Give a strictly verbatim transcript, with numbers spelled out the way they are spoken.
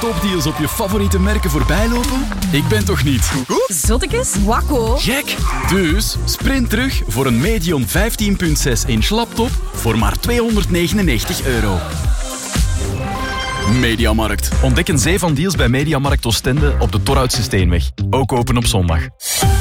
topdeals op je favoriete merken voorbij lopen? Ik ben toch niet? Zottekes? Wakko. Gek! Dus sprint terug voor een Medion vijftien komma zes inch laptop voor maar tweehonderdnegenennegentig euro. Mediamarkt. Ontdek een zee van deals bij Mediamarkt Oostende op de Torhoutse Steenweg. Ook open op zondag.